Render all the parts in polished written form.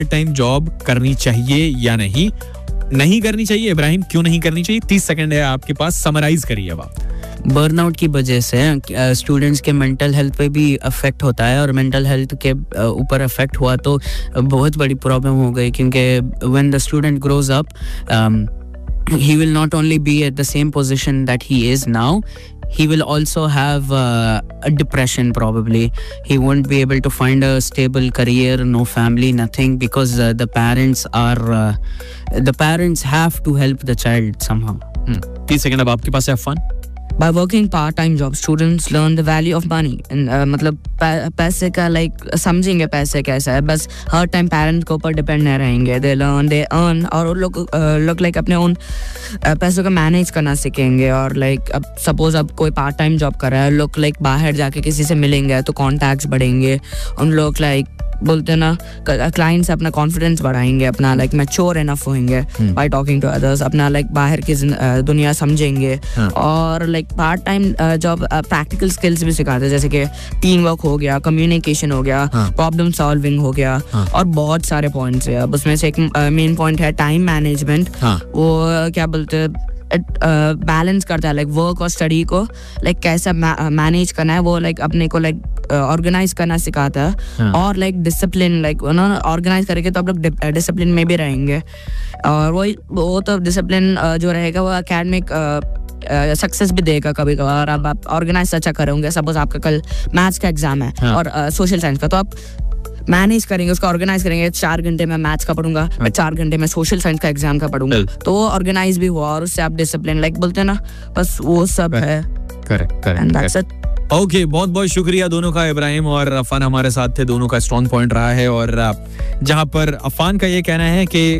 Part time job करनी चाहिए या नहीं करनी चाहिए? इब्राहिम, क्यों नहीं करनी चाहिए? 30 सेकंड है आपके पास, समराइज करिए अब आप। बर्नआउट की वजह से स्टूडेंट्स के मेंटल हेल्थ पे भी अफेक्ट होता है, और मेंटल हेल्थ के ऊपर अफेक्ट हुआ तो बहुत बड़ी प्रॉब्लम हो गई, क्योंकि when the student grows up he will not only be at the same position that he is now, he will also have a depression probably. He won't be able to find a stable career, no family, nothing, because the parents have to help the child somehow. 30 second अब आपके पास है Affan. By working part-time jobs, students learn the value of money. And मतलब पैसे का समझेंगे पैसे कैसा है, बस हर टाइम पेरेंट्स के ऊपर डिपेंड नहीं रहेंगे. They earn और वो लोग अपने ओन पैसों को मैनेज करना सीखेंगे. और अब सपोज अब कोई पार्ट टाइम जॉब कर रहा है, लोग बाहर जाके किसी से मिलेंगे तो कॉन्टैक्ट्स बढ़ेंगे. उन लोग बोलते हैं ना, क्लाइंट्स अपना कॉन्फिडेंस बढ़ाएंगे, अपना मैच्योर इनफ होंगे बाय टॉकिंग टू अदर्स, अपना बाहर की दुनिया समझेंगे. और part time job practical skills भी सिखाते हैं, जैसे कि टीम वर्क हो गया, कम्युनिकेशन हो गया, प्रॉब्लम सॉल्विंग हो गया, और बहुत सारे पॉइंट्स है. अब उसमें से एक मेन पॉइंट है टाइम मैनेजमेंट. वो क्या बोलते हैं, बैलेंस करता है वर्क और स्टडी को कैसा मैनेज करना है, वो अपने को ऑर्गेनाइज करना सिखाता है. और डिसिप्लिन ऑर्गेनाइज करेंगे तो आप लोग डिसिप्लिन में भी रहेंगे. और वो तो डिसिप्लिन जो रहेगा वो एकेडमिक सक्सेस भी देगा कभी कभार. आप ऑर्गेनाइज अच्छा करोगे, सपोज आपका कल मैथ्स का एग्जाम है और सोशल साइंस का, तो आप मैनेज करेंगे, उसको ऑर्गेनाइज करेंगे. 4 घंटे में मैथ्स का पढ़ूंगा, मैं 4 घंटे में सोशल साइंस का एग्जाम का पढ़ूंगा, तो वो ऑर्गेनाइज भी हुआ और उससे आप डिसिप्लिन बोलते हैं ना, बस वो सब है. करेक्ट. ओके, बहुत बहुत शुक्रिया दोनों का. इब्राहिम और अफान हमारे साथ थे, दोनों का स्ट्रॉन्ग पॉइंट रहा है. और जहां पर अफान का ये कहना है कि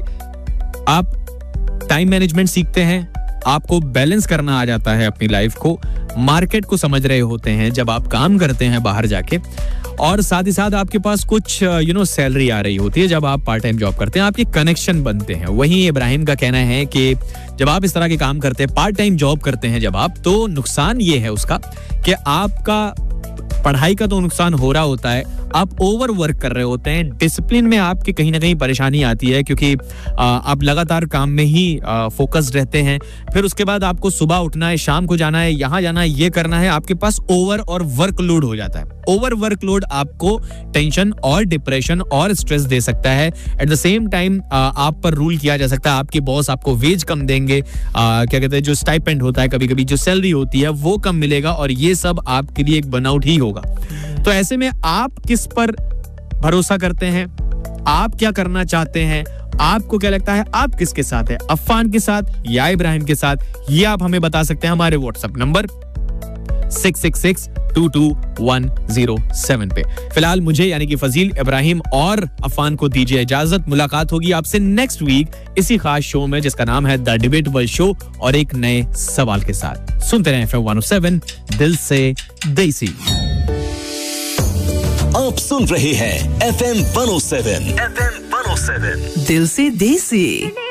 आप टाइम मैनेजमेंट सीखते हैं, आपको बैलेंस करना आ जाता है अपनी लाइफ को, मार्केट को समझ रहे होते हैं जब आप काम करते हैं बाहर जाके, और साथ ही साथ आपके पास कुछ सैलरी आ रही होती है जब आप पार्ट टाइम जॉब करते हैं, आपके कनेक्शन बनते हैं. वहीं इब्राहिम का कहना है कि जब आप इस तरह के काम करते हैं, पार्ट टाइम जॉब करते हैं जब आप, तो नुकसान ये है उसका कि आपका पढ़ाई का तो नुकसान हो रहा होता है, आप ओवर वर्क कर रहे होते हैं, डिसिप्लिन में आपकी कहीं ना कहीं परेशानी आती है, क्योंकि आप लगातार काम में ही फोकस्ड रहते हैं. फिर उसके बाद आपको सुबह उठना है, शाम को जाना है, यहाँ जाना है, ये करना है, आपके पास ओवर और वर्कलोड हो जाता है. ओवर वर्कलोड आपको टेंशन और डिप्रेशन और स्ट्रेस दे सकता है. एट द सेम टाइम आप पर रूल किया जा सकता है, आपके बॉस आपको वेज कम देंगे, क्या कहते हैं, जो स्टाइपेंड होता है, कभी कभी जो सैलरी होती है वो कम मिलेगा, और ये सब आपके लिए एक बर्नआउट ही होगा. तो ऐसे में आप किस पर भरोसा करते हैं, आप क्या करना चाहते हैं, आपको क्या लगता है, आप किसके साथ है, अफान के साथ या इब्राहिम के साथ, ये आप हमें बता सकते हैं हमारे व्हाट्सएप नंबर 666222107 पे. फिलहाल मुझे यानी कि फजील, इब्राहिम और अफान को दीजिए इजाजत. मुलाकात होगी आपसे नेक्स्ट वीक इसी खास शो में जिसका नाम है द डिबेटेबल शो, और एक नए सवाल के साथ. सुनते रहें FM 107 दिल से देसी. आप सुन रहे हैं FM 107 दिल से देसी.